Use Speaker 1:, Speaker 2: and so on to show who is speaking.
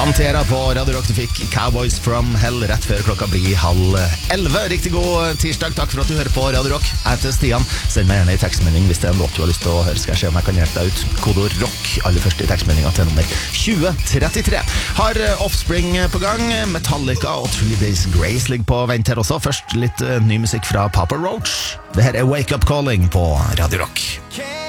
Speaker 1: Pantera på Radio Rock. Du fikk Cowboys from Hell rett før klokka blir 10:30. Riktig god tirsdag, takk for at du hører på Radio Rock. Jeg heter Stian. Send meg gjerne i tekstmelding hvis det er en låt du har lyst til å høre. Skal jeg se om jeg kan hjelpe deg ut. Kodord rock aller først i tekstmeldinga til nummer 2033. Har Offspring på gang. Metallica og 3 Days Grace ligger på vent her også. Først litt ny musikk fra Papa Roach. Det her er Wake Up Calling på Radio Rock.